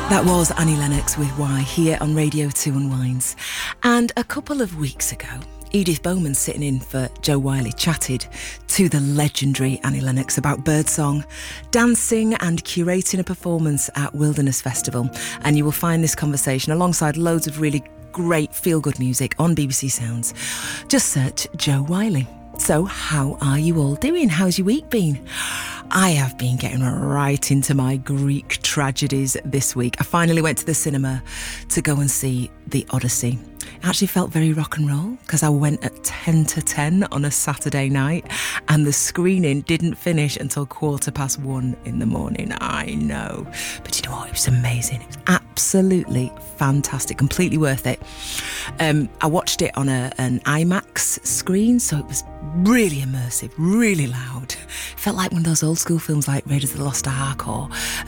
That was Annie Lennox with Why here on Radio 2 Unwinds. And a couple of weeks ago, Edith Bowman, sitting in for Joe Wiley, chatted to the legendary Annie Lennox about birdsong, dancing and curating a performance at Wilderness Festival. And you will find this conversation alongside loads of really great feel-good music on BBC Sounds. Just search Joe Wiley. So how are you all doing? How's your week been? I have been getting right into my Greek tragedies this week. I finally went to the cinema to go and see The Odyssey. It actually felt very rock and roll because I went at 10 to 10 on a Saturday night and the screening didn't finish until 1:15 in the morning. I know. But you know what? It was amazing. It was absolutely fantastic. Completely worth it. I watched it on an IMAX screen, so it was really immersive, really loud. It felt like one of those old school films like Raiders of the Lost Ark or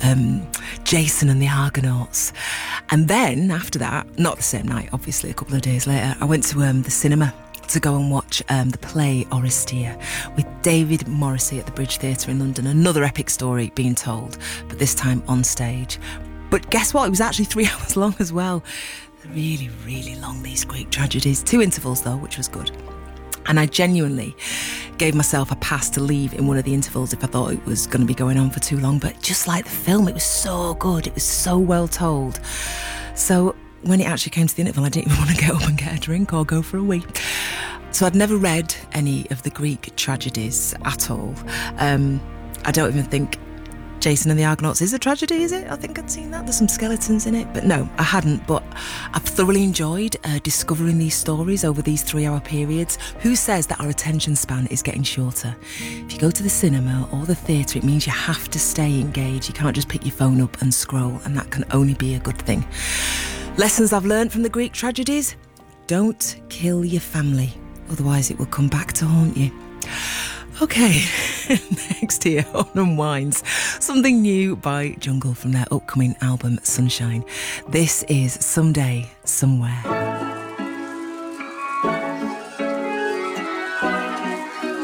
Jason and the Argonauts. And then after that, not the same night, obviously, a couple of days later, I went to the cinema to go and watch the play Oresteia with David Morrissey at the Bridge Theatre in London. Another epic story being told, but this time on stage. But guess what? It was actually 3 hours long as well. Really, really long, these Greek tragedies. 2 intervals though, which was good. And I genuinely gave myself a pass to leave in one of the intervals if I thought it was going to be going on for too long. But just like the film, it was so good. It was so well told. So when it actually came to the interval, I didn't even want to get up and get a drink or go for a wee. So I'd never read any of the Greek tragedies at all. I don't even think Jason and the Argonauts is a tragedy, is it? I think I'd seen that. There's some skeletons in it. But no, I hadn't. But I've thoroughly enjoyed discovering these stories over these 3-hour periods. Who says that our attention span is getting shorter? If you go to the cinema or the theatre, it means you have to stay engaged. You can't just pick your phone up and scroll, and that can only be a good thing. Lessons I've learned from the Greek tragedies: don't kill your family, otherwise it will come back to haunt you. Okay, next here on Unwinds, something new by Jungle from their upcoming album Sunshine. This is Someday, Somewhere.